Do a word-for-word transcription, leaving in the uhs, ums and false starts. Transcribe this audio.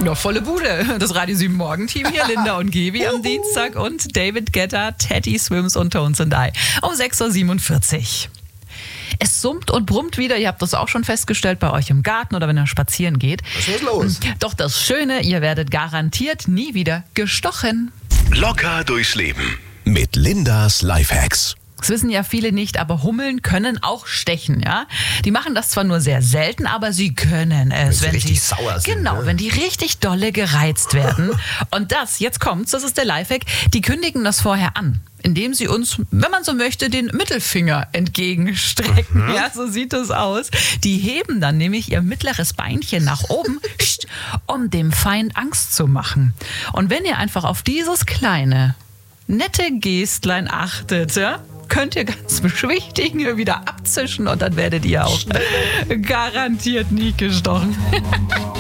Ja, volle Bude. Das Radio sieben Morgenteam hier, Linda und Gebi am Dienstag und David Guetta, Teddy Swims und Tones and I um sechs Uhr siebenundvierzig. Es summt und brummt wieder, ihr habt das auch schon festgestellt bei euch im Garten oder wenn ihr spazieren geht. Was ist los? Doch das Schöne, ihr werdet garantiert nie wieder gestochen. Locker durchs Leben mit Lindas Lifehacks. Das wissen ja viele nicht, aber Hummeln können auch stechen, ja. Die machen das zwar nur sehr selten, aber sie können es. Wenn sie richtig sauer sind, Genau, ne? wenn die richtig dolle gereizt werden. Und das, jetzt kommt's, das ist der Lifehack, die kündigen das vorher an, indem sie uns, wenn man so möchte, den Mittelfinger entgegenstrecken. Mhm. Ja, so sieht es aus. Die heben dann nämlich ihr mittleres Beinchen nach oben, um dem Feind Angst zu machen. Und wenn ihr einfach auf dieses kleine, nette Gestlein achtet, ja, könnt ihr ganz beschwichtigen, wieder abzischen und dann werdet ihr auch garantiert nie gestochen.